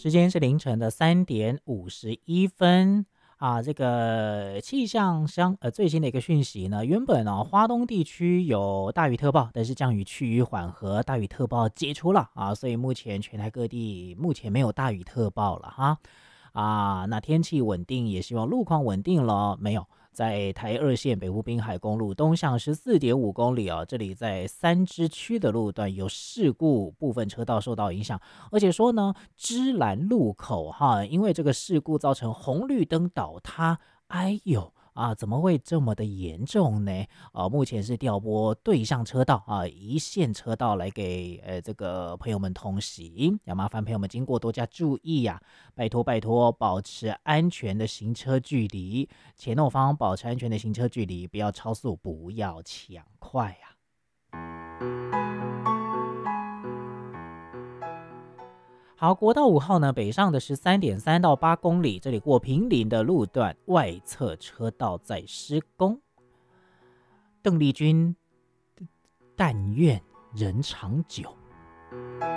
时间是凌晨的3:51啊。这个气象最新的一个讯息呢，原本花东地区有大雨特报，但是降雨趋于缓和，大雨特报解除了啊，所以目前全台各地目前没有大雨特报了哈。那天气稳定，也希望路况稳定了。没有，在台二线北部滨海公路东向14.5公里这里在三支区的路段有事故，部分车道受到影响，而且说呢，芝兰路口因为这个事故造成红绿灯倒塌，哎呦。怎么会这么的严重呢？目前是调拨对向车道一线车道来给这个朋友们通行，要麻烦朋友们经过多加注意呀，拜托拜托，保持安全的行车距离，前后方保持安全的行车距离，不要超速，不要抢快呀。好，国道5号呢，北上的13.3到8公里，这里过坪林的路段外侧车道在施工。邓丽君，但愿人长久。